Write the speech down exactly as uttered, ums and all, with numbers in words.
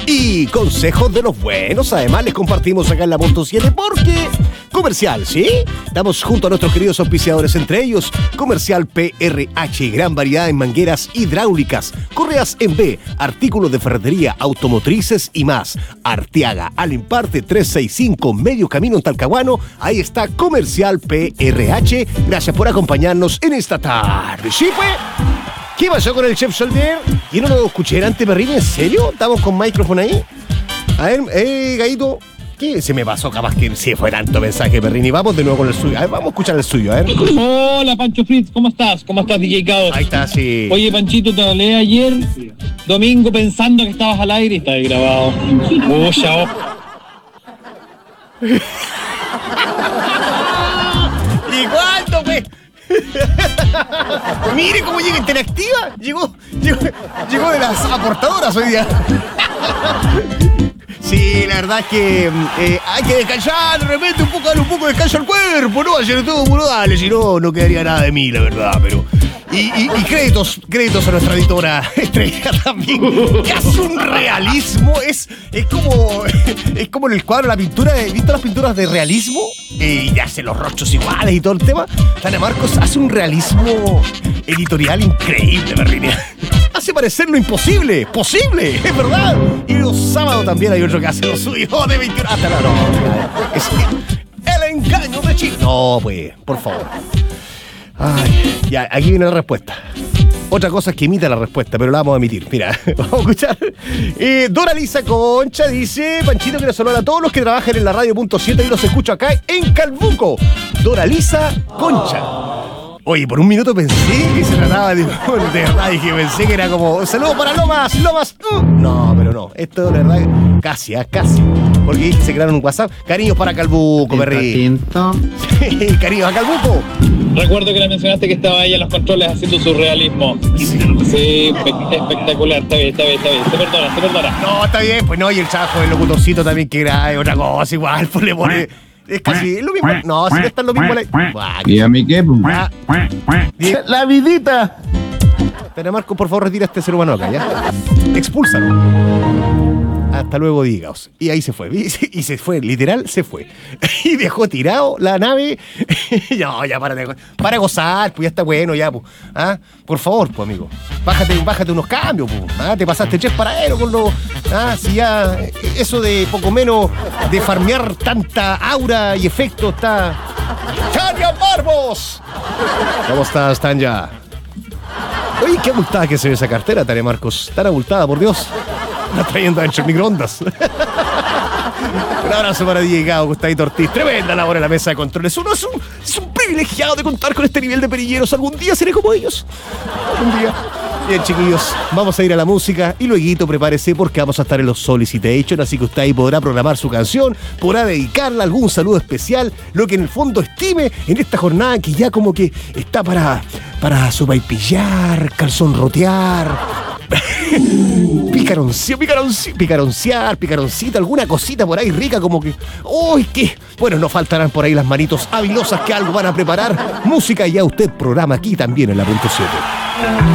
y consejos de los buenos. Además, les compartimos acá en la Punto siete porque... Comercial, ¿sí? Estamos junto a nuestros queridos auspiciadores, entre ellos Comercial P R H, gran variedad en mangueras hidráulicas, correas en B, artículos de ferretería, automotrices y más. Arteaga, Alimparte trescientos sesenta y cinco, medio camino en Talcahuano. Ahí está Comercial P R H. Gracias por acompañarnos en esta tarde. ¿Sí, pues? ¿Qué pasó con el Chef Soldier? ¿Y no lo escuché antes, Perrini? ¿En serio? ¿Estamos con micrófono ahí? A ver, eh, Gaito... ¿Qué? Se me pasó, capaz que sí fue tanto mensaje, Perrini. Vamos de nuevo con el suyo. A ver, vamos a escuchar el suyo, a ver. Hola, Pancho Fritz, ¿cómo estás? ¿Cómo estás, D J Caos? Ahí está, sí. Oye, Panchito, te hablé ayer, domingo, pensando que estabas al aire y estabas grabado. Mucha oh. ¿Y cuánto, pues? Mire cómo llega Interactiva. Llegó, llegó, llegó de las aportadoras hoy día. Sí, la verdad es que eh, hay que descansar, de repente un poco, darle un poco de descanso al cuerpo, ¿no? Hacer todo puro dale, si no, no quedaría nada de mí, la verdad, pero... Y, y, y créditos, créditos a nuestra editora Estrella también, que hace un realismo, es, es como es como en el cuadro, la pintura, de, ¿viste las pinturas de realismo? Eh, y hace los rostros iguales y todo el tema. Tania Marcos hace un realismo editorial increíble, Berrinia. Hace parecer lo imposible, posible, es verdad. Y los sábados también hay otro que hace lo suyo, de veintiuno hasta la no, es el engaño de Chile. No, pues, por favor. Ay, ya, aquí viene la respuesta. Otra cosa es que imita la respuesta, pero la vamos a emitir. Mira, vamos a escuchar. Eh, Dora Lisa Concha dice: Panchito, quiero saludar a todos los que trabajan en la radio Punto siete y los escucho acá en Calbuco. Dora Lisa Concha. Oye, por un minuto pensé que se trataba de... De verdad, dije, pensé que era como... Saludos para Lomas, Lomas. Uh. No, pero no. Esto, de verdad, casi, ¿eh? Casi. Porque se crearon un WhatsApp. Cariños para Calbuco, perri. Sí, cariños a Calbuco. Recuerdo que la mencionaste que estaba ella en los controles haciendo su realismo. Sí, sí, espectacular. Está bien, está bien, está bien. Se perdona, se perdona. No, está bien. Pues no, y el chajo, el locutorcito también que era otra cosa igual. Pues le pone... Es casi es lo mismo. No, si no está lo mismo. ¿Y a mí qué? La vidita. Tania Marco, por favor, retira a este ser humano acá, ¿ya? Expúlsalo. Hasta luego, digaos. Y ahí se fue. Y se fue, literal, se fue. Y dejó tirado la nave. No, ya, para de, para gozar, pues ya está bueno, ya, pues. ¿Ah? Por favor, pues, amigo. Bájate, bájate unos cambios, pues. ¿Ah? Te pasaste tres paraderos con los... Ah, si ya... Eso de poco menos de farmear tanta aura y efecto está... ¡Tania Barbos! ¿Cómo estás, Tanya? Oye, qué abultada que se ve esa cartera, Tania Marcos. Tan abultada, por Dios. La trayendo adentro del microondas. Un abrazo para D J Gao, Gustavito Ortiz. Tremenda labor en la mesa de controles. Uno es un, es un privilegiado de contar con este nivel de perilleros. Algún día seré como ellos. Algún día. Bien, chiquillos, vamos a ir a la música y luego prepárese porque vamos a estar en los Solicitation, así que usted ahí podrá programar su canción, podrá dedicarla algún saludo especial, lo que en el fondo estime en esta jornada que ya como que está para, para sopaipillar, calzonrotear, picaroncio, picaroncio, picaronciar, picaroncita, alguna cosita por ahí rica como que... ¡Uy, qué! Bueno, no faltarán por ahí las manitos habilosas que algo van a preparar. Música ya usted programa aquí también en la Punto siete.